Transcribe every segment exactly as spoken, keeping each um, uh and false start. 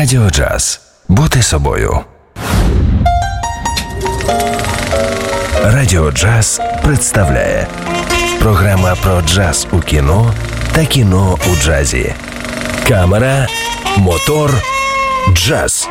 Радіо Джаз. Бути собою. Радіо Джаз представляє програма про джаз у кіно та кіно у джазі. Камера, мотор, джаз.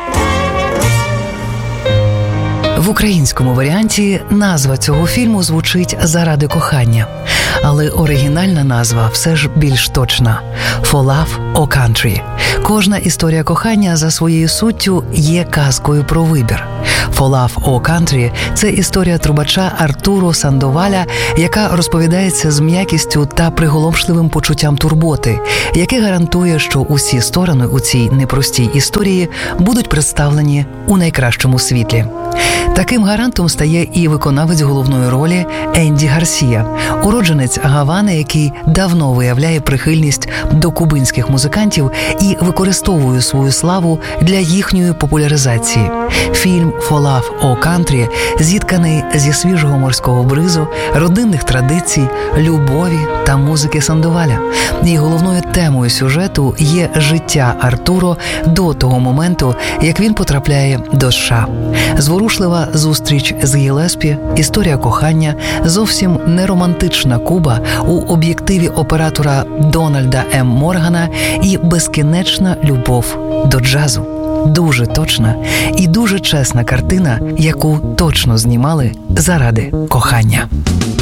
В українському варіанті назва цього фільму звучить «Заради кохання», але оригінальна назва все ж більш точна – «For Love or Country». Кожна історія кохання за своєю суттю є казкою про вибір. «For Love or Country» – це історія трубача Артуро Сандоваля, яка розповідається з м'якістю та приголомшливим почуттям турботи, яке гарантує, що усі сторони у цій непростій історії будуть представлені у найкращому світлі. Таким гарантом стає і виконавець головної ролі Енді Гарсія, уродженець Гавани, який давно виявляє прихильність до кубинських музикантів і використовує свою славу для їхньої популяризації. Фільм «For Love or Country» зітканий зі свіжого морського бризу, родинних традицій, любові та музики Сандоваля. І головною темою сюжету є життя Артуро до того моменту, як він потрапляє до США. Зворушлива зустріч з Гілеспі, історія кохання, зовсім не романтична Куба у об'єктиві оператора Дональда М. Моргана і безкінечна любов до джазу. Дуже точна і дуже чесна картина, яку точно знімали заради кохання.